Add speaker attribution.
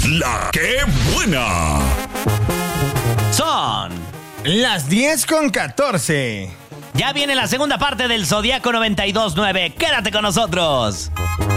Speaker 1: La que buena.
Speaker 2: Son
Speaker 3: las 10:14.
Speaker 2: Ya viene la segunda parte del Zodiaco 92.9. Quédate con nosotros.